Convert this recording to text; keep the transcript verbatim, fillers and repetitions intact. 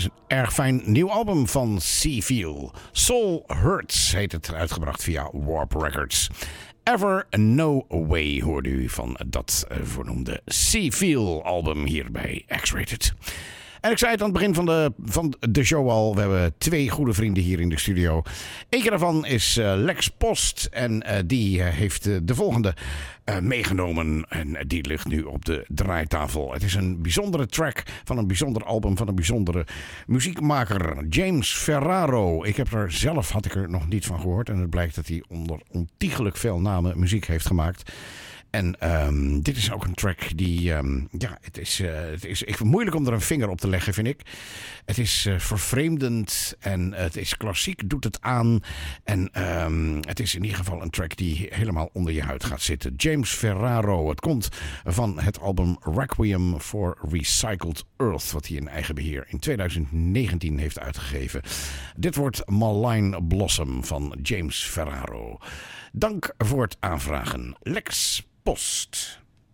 een erg fijn nieuw album van Seafeel. Soul Hurts heet het, uitgebracht via Warp Records. Ever No Way hoorde u van dat voornoemde Seafeel album hier bij X-Rated. En ik zei het aan het begin van de, van de show al. We hebben twee goede vrienden hier in de studio. Eén keer daarvan is uh, Lex Post. En uh, die uh, heeft uh, de volgende uh, meegenomen. En die ligt nu op de draaitafel. Het is een bijzondere track van een bijzonder album van een bijzondere muziekmaker. James Ferraro. Ik heb er zelf, had ik er nog niet van gehoord. En het blijkt dat hij onder ontiegelijk veel namen muziek heeft gemaakt. En um, dit is ook een track die, um, ja, het is, uh, het is ik, moeilijk om er een vinger op te leggen, vind ik. Het is uh, vervreemdend en het is klassiek, doet het aan. En um, het is in ieder geval een track die helemaal onder je huid gaat zitten. James Ferraro, het komt van het album Requiem for Recycled Earth, wat hij in eigen beheer in twintig negentien heeft uitgegeven. Dit wordt Malign Blossom van James Ferraro. Dank voor het aanvragen. Lex Post.